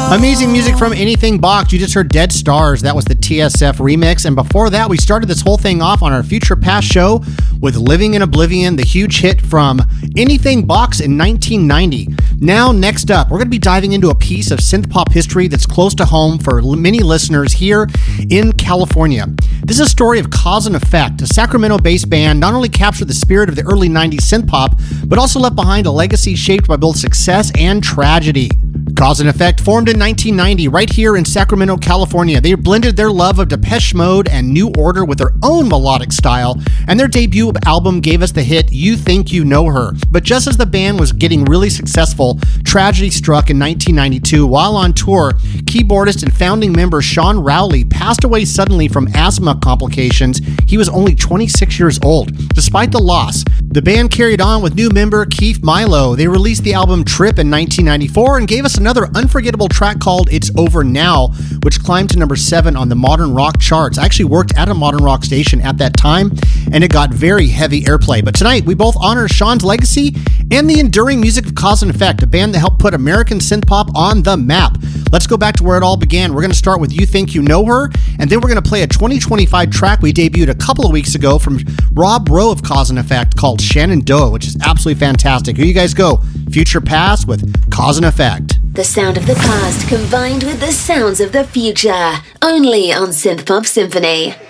Amazing music from Anything Box. You just heard Dead Stars. That was the TSF remix. And before that, we started this whole thing off on our Future Past show with Living in Oblivion, the huge hit from Anything Box in 1990. Now, next up, we're going to be diving into a piece of synth pop history that's close to home for many listeners here in California. This is a story of Cause and Effect. A Sacramento-based band not only captured the spirit of the early 90s synth pop, but also left behind a legacy shaped by both success and tragedy. Cause and Effect formed in 1990 right here in Sacramento, California. They blended their love of Depeche Mode and New Order with their own melodic style, and their debut album gave us the hit You Think You Know Her. But just as the band was getting really successful, tragedy struck in 1992. While on tour, keyboardist and founding member Sean Rowley passed away suddenly from asthma complications. He was only 26 years old. Despite the loss, the band carried on with new member Keith Milo. They released the album Trip in 1994 and gave us another unforgettable track called It's Over Now, which climbed to number 7 on the modern rock charts. I actually worked at a modern rock station at that time, and it got very heavy airplay. But tonight, we both honor Sean's legacy and the enduring music of Cause and Effect, a band that helped put American synth pop on the map. Let's go back to where it all began. We're going to start with You Think You Know Her, and then we're going to play a 2025 track we debuted a couple of weeks ago from Rob Rowe of Cause and Effect called Shenandoah, which is absolutely fantastic. Here you guys go. Future Past with Cause and Effect. The sound of the past combined with the sounds of the future. Only on Synth Pop Symphony.